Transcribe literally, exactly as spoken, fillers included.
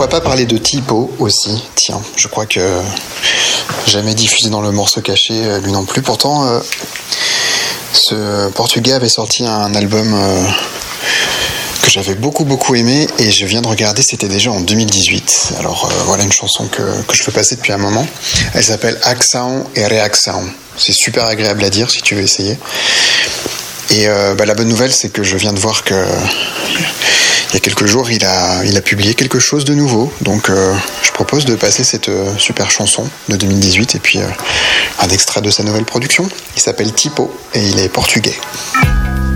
pourquoi pas parler de Tipo aussi. Tiens, je crois que jamais diffusé dans le morceau caché, lui non plus. Pourtant, euh, ce Portugais avait sorti un album euh, que j'avais beaucoup beaucoup aimé, et je viens de regarder, c'était déjà en deux mille dix-huit. Alors euh, voilà une chanson que, que je veux passer depuis un moment. Elle s'appelle Ação et Reação. C'est super agréable à dire si tu veux essayer. Et euh, bah, la bonne nouvelle, c'est que je viens de voir que il y a quelques jours, il a, il a publié quelque chose de nouveau. Donc euh, je propose de passer cette euh, super chanson de deux mille dix-huit et puis euh, un extrait de sa nouvelle production. Il s'appelle Tipo et il est portugais.